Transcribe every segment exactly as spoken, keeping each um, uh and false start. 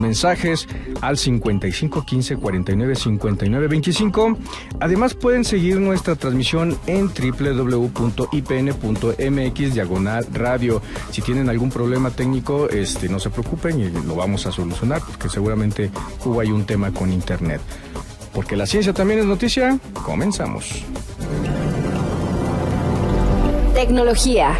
Mensajes al cincuenta y cinco quince cuarenta y nueve cincuenta y nueve veinticinco. Además pueden seguir nuestra transmisión en doble u doble u doble u punto i p n punto m x diagonal radio. Si tienen algún problema técnico, este, no se preocupen y lo vamos a solucionar, porque seguramente hubo ahí un tema con internet. Porque la ciencia también es noticia. Comenzamos. Tecnología.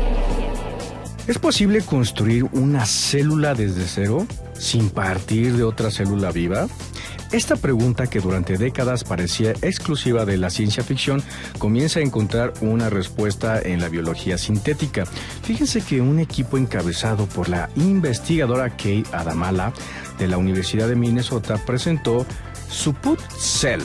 ¿Es posible construir una célula desde cero sin partir de otra célula viva? Esta pregunta, que durante décadas parecía exclusiva de la ciencia ficción, comienza a encontrar una respuesta en la biología sintética. Fíjense que un equipo encabezado por la investigadora Kate Adamala de la Universidad de Minnesota presentó SuputCell,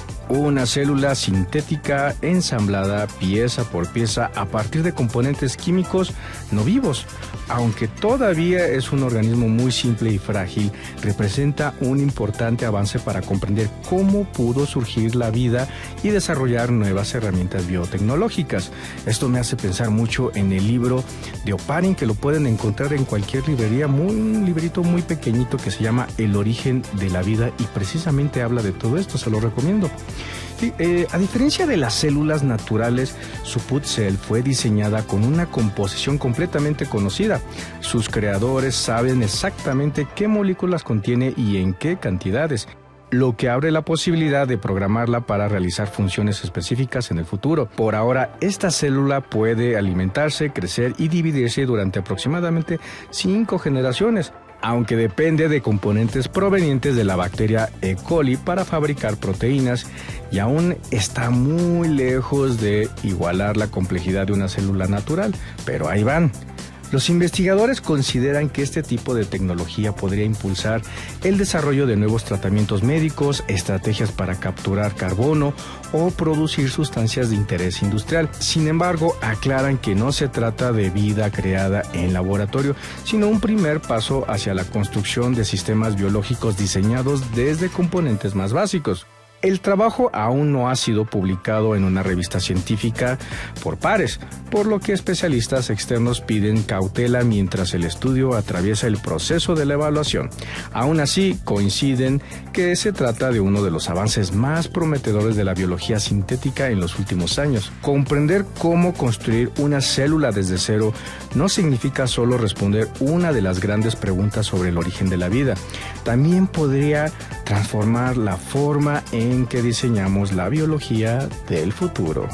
una célula sintética ensamblada pieza por pieza a partir de componentes químicos no vivos. Aunque todavía es un organismo muy simple y frágil, representa un importante avance para comprender cómo pudo surgir la vida y desarrollar nuevas herramientas biotecnológicas. Esto me hace pensar mucho en el libro de Oparin, que lo pueden encontrar en cualquier librería, muy, un librito muy pequeñito que se llama El origen de la vida, y precisamente habla de todo esto, se lo recomiendo. Sí, eh, a diferencia de las células naturales, SuputCell fue diseñada con una composición completamente conocida. Sus creadores saben exactamente qué moléculas contiene y en qué cantidades, lo que abre la posibilidad de programarla para realizar funciones específicas en el futuro. Por ahora, esta célula puede alimentarse, crecer y dividirse durante aproximadamente cinco generaciones, aunque depende de componentes provenientes de la bacteria E. coli para fabricar proteínas, y aún está muy lejos de igualar la complejidad de una célula natural, pero ahí van. Los investigadores consideran que este tipo de tecnología podría impulsar el desarrollo de nuevos tratamientos médicos, estrategias para capturar carbono o producir sustancias de interés industrial. Sin embargo, aclaran que no se trata de vida creada en laboratorio, sino un primer paso hacia la construcción de sistemas biológicos diseñados desde componentes más básicos. El trabajo aún no ha sido publicado en una revista científica por pares, por lo que especialistas externos piden cautela mientras el estudio atraviesa el proceso de la evaluación. Aún así, coinciden que se trata de uno de los avances más prometedores de la biología sintética en los últimos años. Comprender cómo construir una célula desde cero no significa solo responder una de las grandes preguntas sobre el origen de la vida. También podría transformar la forma en que diseñamos la biología del futuro.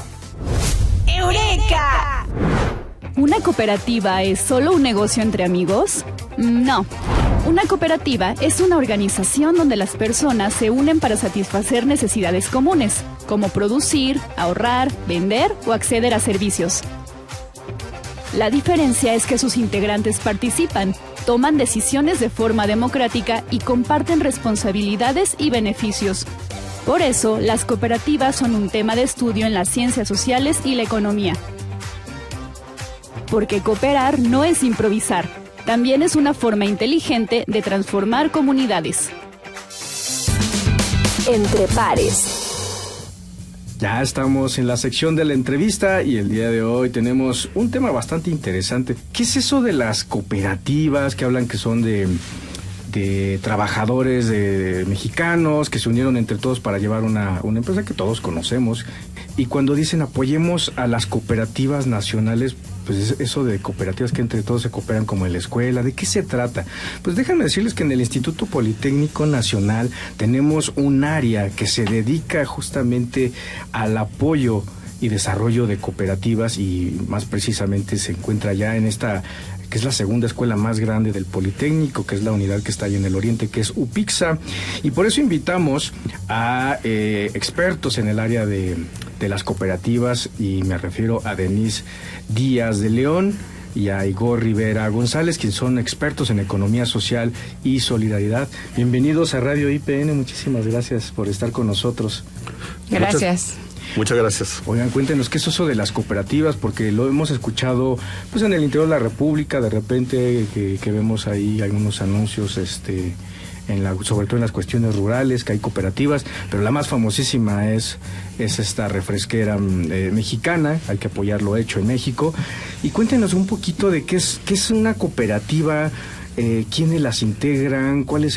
¡Eureka! ¿Una cooperativa es solo un negocio entre amigos? No. Una cooperativa es una organización donde las personas se unen para satisfacer necesidades comunes, como producir, ahorrar, vender o acceder a servicios. La diferencia es que sus integrantes participan, toman decisiones de forma democrática y comparten responsabilidades y beneficios. Por eso, las cooperativas son un tema de estudio en las ciencias sociales y la economía. Porque cooperar no es improvisar, también es una forma inteligente de transformar comunidades. Entre pares. Ya estamos en la sección de la entrevista y el día de hoy tenemos un tema bastante interesante. ¿Qué es eso de las cooperativas que hablan que son de, de trabajadores de mexicanos que se unieron entre todos para llevar una, una empresa que todos conocemos? Y cuando dicen apoyemos a las cooperativas nacionales, pues eso de cooperativas que entre todos se cooperan como en la escuela, ¿de qué se trata? Pues déjenme decirles que en el Instituto Politécnico Nacional tenemos un área que se dedica justamente al apoyo y desarrollo de cooperativas, y más precisamente se encuentra ya en esta, que es la segunda escuela más grande del Politécnico, que es la unidad que está ahí en el oriente, que es UPIXA, y por eso invitamos a eh, expertos en el área de, de las cooperativas, y me refiero a Denise Díaz de León y a Igor Rivera González, quienes son expertos en economía social y solidaridad. Bienvenidos a Radio I P N, muchísimas gracias por estar con nosotros. Gracias. Muchas gracias. Oigan, cuéntenos, ¿qué es eso de las cooperativas? Porque lo hemos escuchado pues en el interior de la República, de repente que, que vemos ahí algunos anuncios, este, en la, sobre todo en las cuestiones rurales, que hay cooperativas, pero la más famosísima es, es esta refresquera eh, mexicana, hay que apoyar lo hecho en México. Y cuéntenos un poquito de qué es, qué es una cooperativa, eh, quiénes las integran, cuál es